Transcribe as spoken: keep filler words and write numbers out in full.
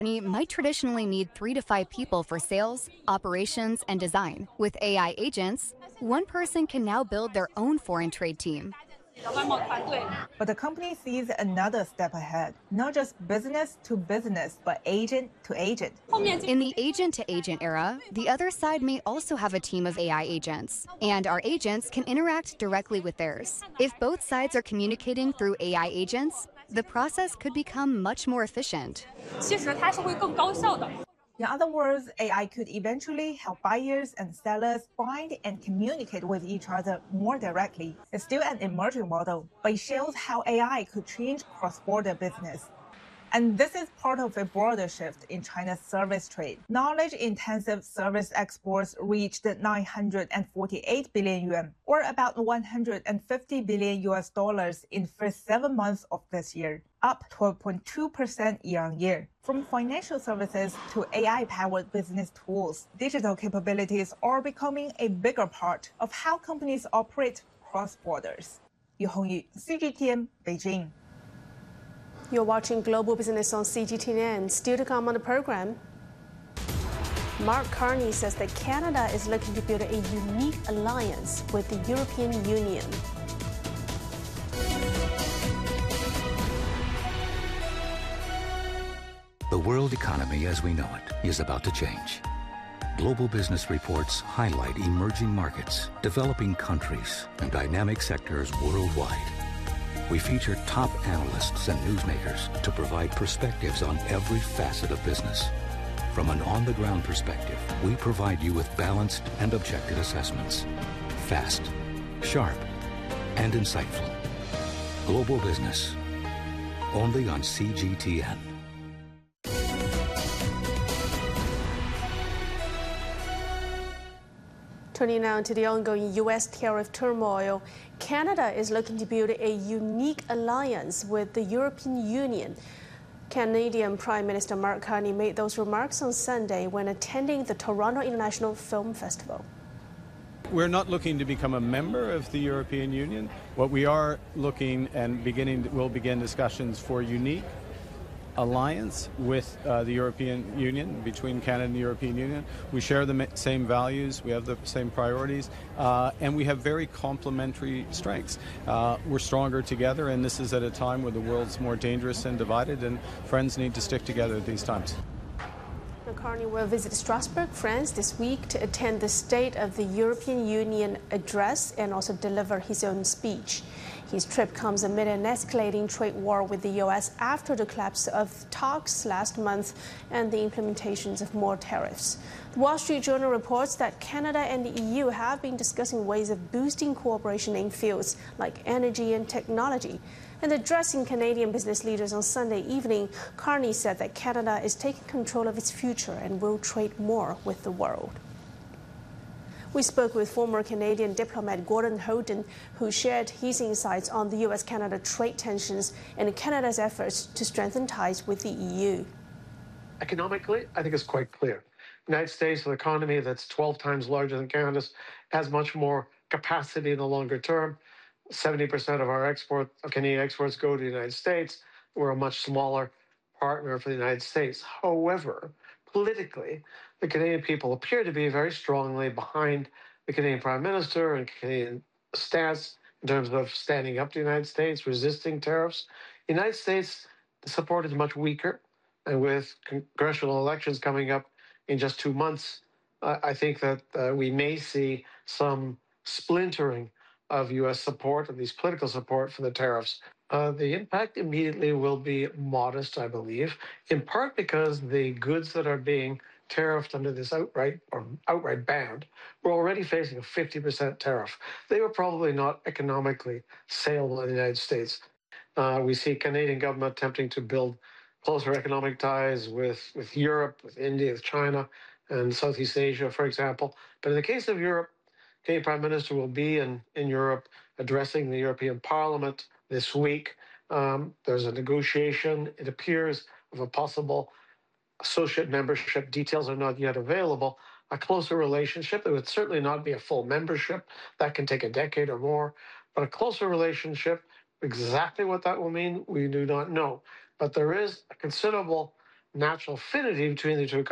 company might traditionally need three to five people for sales, operations, and design. With A I agents, one person can now build their own foreign trade team. But the company sees another step ahead, not just business to business, but agent to agent. In the agent to agent era, the other side may also have a team of A I agents, and our agents can interact directly with theirs. If both sides are communicating through A I agents, the process could become much more efficient. In other words, A I could eventually help buyers and sellers find and communicate with each other more directly. It's still an emerging model, but it shows how A I could change cross-border business. And this is part of a broader shift in China's service trade. Knowledge-intensive service exports reached nine hundred forty-eight billion yuan, or about one hundred fifty billion U S dollars in the first seven months of this year, up twelve point two percent year-on-year. From financial services to A I-powered business tools, digital capabilities are becoming a bigger part of how companies operate cross borders. Yu Hongyu, C G T N, Beijing. You're watching Global Business on C G T N. Still to come on the program. Mark Carney says that Canada is looking to build a unique alliance with the European Union. The world economy as we know it is about to change. Global business reports highlight emerging markets, developing countries, and dynamic sectors worldwide. We feature top analysts and newsmakers to provide perspectives on every facet of business. From an on-the-ground perspective, we provide you with balanced and objective assessments. Fast, sharp, and insightful. Global Business, only on C G T N. Turning now to the ongoing U S tariff turmoil, Canada is looking to build a unique alliance with the European Union. Canadian Prime Minister Mark Carney made those remarks on Sunday when attending the Toronto International Film Festival. We're not looking to become a member of the European Union. What we are looking and beginning, we'll begin discussions for unique alliance with uh, the European Union, between Canada and the European Union. We share the same values, we have the same priorities, uh, and we have very complementary strengths. Uh, we're stronger together, and this is at a time where the world's more dangerous and divided, and friends need to stick together at these times. Carney will visit Strasbourg, France this week to attend the State of the European Union address and also deliver his own speech. His trip comes amid an escalating trade war with the U S after the collapse of talks last month and the implementations of more tariffs. The Wall Street Journal reports that Canada and the E U have been discussing ways of boosting cooperation in fields like energy and technology. And addressing Canadian business leaders on Sunday evening, Carney said that Canada is taking control of its future and will trade more with the world. We spoke with former Canadian diplomat Gordon Howden, who shared his insights on the U S Canada trade tensions and Canada's efforts to strengthen ties with the E U. Economically, I think it's quite clear. The United States, an economy that's twelve times larger than Canada's, has much more capacity in the longer term. seventy percent of our export, of Canadian exports go to the United States. We're a much smaller partner for the United States. However, politically, the Canadian people appear to be very strongly behind the Canadian Prime Minister and Canadian stance in terms of standing up to the United States, resisting tariffs. The United States, the support is much weaker. And with congressional elections coming up in just two months, uh, I think that uh, we may see some splintering of U S support, of these political support for the tariffs. Uh, the impact immediately will be modest, I believe, in part because the goods that are being tariffed under this outright or outright banned were already facing a fifty percent tariff. They were probably not economically saleable in the United States. Uh, we see Canadian government attempting to build closer economic ties with, with Europe, with India, with China, and Southeast Asia, for example. But in the case of Europe, Canadian Prime Minister will be in, in Europe addressing the European Parliament this week. Um, there's a negotiation, it appears, of a possible associate membership. Details are not yet available. A closer relationship. It would certainly not be a full membership. That can take a decade or more. But a closer relationship, exactly what that will mean, we do not know. But there is a considerable natural affinity between the two